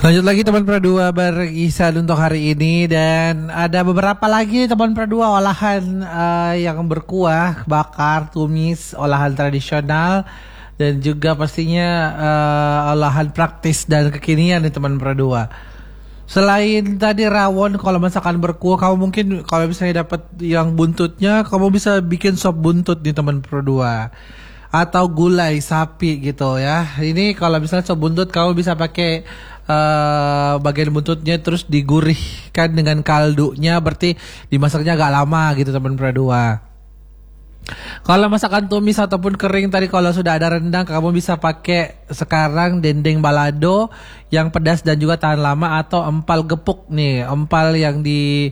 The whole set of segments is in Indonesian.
Lanjut lagi teman Pradua bareng Ihsan untuk hari ini, dan ada beberapa lagi teman Pradua olahan yang berkuah, bakar, tumis, olahan tradisional dan juga pastinya olahan praktis dan kekinian nih teman Pradua. Selain tadi rawon, kalau masakan berkuah, kamu mungkin kalau misalnya dapat yang buntutnya, kamu bisa bikin sop buntut nih teman Pradua. Atau gulai sapi gitu ya. Ini kalau misalnya sop buntut, kamu bisa pakai bagian buntutnya terus digurihkan dengan kaldunya, berarti dimasaknya agak lama gitu teman Pradua. Kalau masakan tumis ataupun kering tadi, kalau sudah ada rendang, kamu bisa pakai sekarang dendeng balado yang pedas dan juga tahan lama, atau empal gepuk nih, empal yang di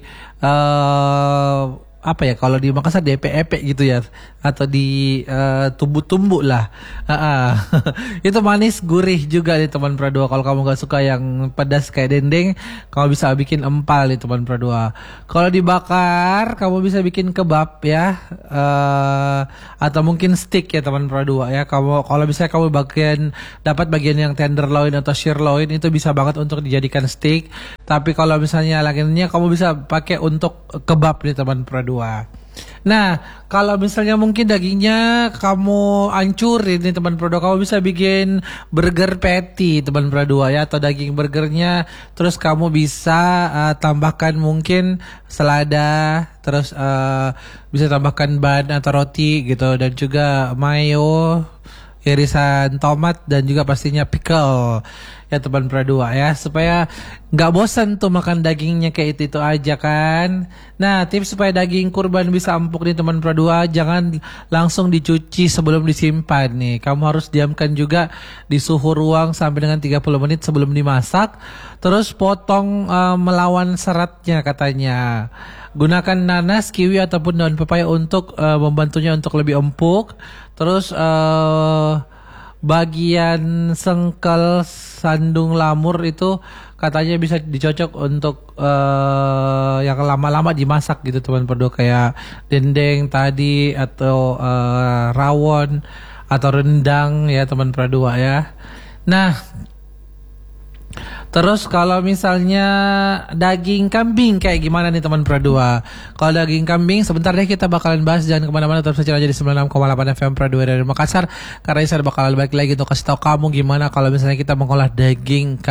apa ya, kalau di Makassar DPEP gitu ya, atau di tumbu-tumbu lah. Itu manis gurih juga nih teman Pradua. Kalau kamu gak suka yang pedas kayak dendeng, kamu bisa bikin empal nih teman Pradua. Kalau dibakar, kamu bisa bikin kebab ya, atau mungkin steak ya teman Pradua ya. Kalau misalnya kamu dapat bagian yang tenderloin atau sirloin, itu bisa banget untuk dijadikan steak. Tapi kalau misalnya lainnya, kamu bisa pakai untuk kebab nih teman Pradua. Nah, kalau misalnya mungkin dagingnya kamu hancurin nih teman Pradua, kamu bisa bikin burger patty teman Pradua ya, atau daging burgernya. Terus kamu bisa tambahkan mungkin selada, terus bisa tambahkan ban atau roti gitu, dan juga mayo, irisan tomat, dan juga pastinya pickle ya teman Pradua ya, supaya nggak bosan tuh makan dagingnya kayak itu aja kan. Nah, tips supaya daging kurban bisa empuk nih teman Pradua, jangan langsung dicuci sebelum disimpan nih. Kamu harus diamkan juga di suhu ruang sampai dengan 30 menit sebelum dimasak. Terus potong melawan seratnya katanya. Gunakan nanas, kiwi ataupun daun pepaya untuk membantunya untuk lebih empuk. Terus bagian sengkel sandung lamur itu katanya bisa dicocok untuk yang lama-lama dimasak gitu teman Pradua, kayak dendeng tadi, atau rawon atau rendang ya teman Pradua ya. Nah, terus kalau misalnya daging kambing kayak gimana nih teman Pradua? Kalau daging kambing, sebentar deh kita bakalan bahas, jangan kemana-mana, tetap saja di 96,8 FM Pradua dari Makassar, karena saya bakalan balik lagi untuk kasih tahu kamu gimana kalau misalnya kita mengolah daging